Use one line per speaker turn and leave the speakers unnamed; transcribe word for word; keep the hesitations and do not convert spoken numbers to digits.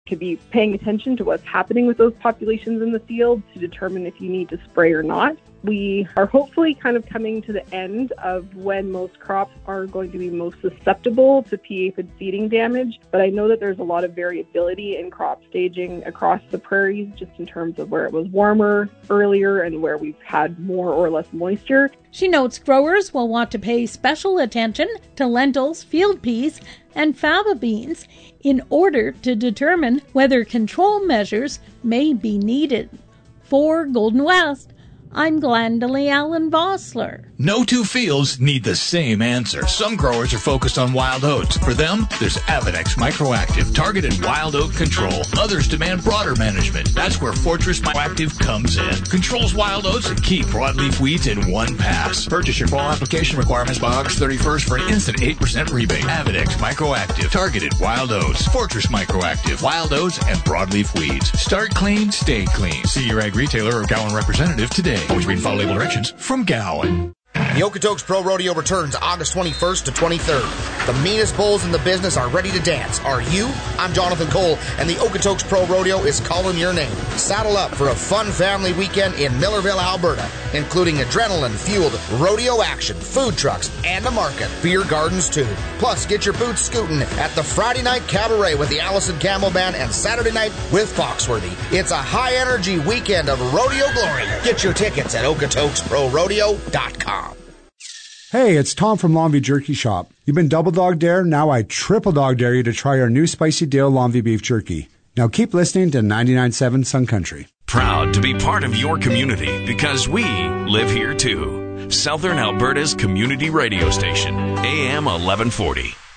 to be paying attention to what's happening with those populations in the field to determine if you need to spray or not. We are hopefully kind of coming to the end of when most crops are going to be most susceptible to P aphid seeding damage, but I know that there's a lot of variability in crop staging across the prairies just in terms of where it was warmer earlier and where we've had more or less moisture.
She notes growers will want to pay special attention to lentils, field peas, and faba beans in order to determine whether control measures may be needed. For Golden West, I'm Glendalee Allen Vossler.
No two fields need the same answer. Some growers are focused on wild oats. For them, there's Avedex Microactive, targeted wild oat control. Others demand broader management. That's where Fortress Microactive comes in. Controls wild oats and key broadleaf weeds in one pass. Purchase your fall application requirements by August thirty-first for an instant eight percent rebate. Avedex Microactive, targeted wild oats. Fortress Microactive, wild oats and broadleaf weeds. Start clean, stay clean. See your ag retailer or Gowan representative today. Always read and follow label directions from Gowan.
The Okotoks Pro Rodeo returns August twenty-first to twenty-third. The meanest bulls in the business are ready to dance. Are you? I'm Jonathan Cole, and the Okotoks Pro Rodeo is calling your name. Saddle up for a fun family weekend in Millerville, Alberta, including adrenaline-fueled rodeo action, food trucks, and a market. Beer gardens, too. Plus, get your boots scooting at the Friday night cabaret with the Allison Campbell Band and Saturday night with Foxworthy. It's a high-energy weekend of rodeo glory. Get your tickets at okotoks pro rodeo dot com.
Hey, it's Tom from Longview Jerky Shop. You've been double dog dare, now I triple dog dare you to try our new Spicy Dale Longview Beef Jerky. Now keep listening to ninety-nine point seven Sun Country.
Proud to be part of your community because we live here too. Southern Alberta's community radio station, A M eleven forty.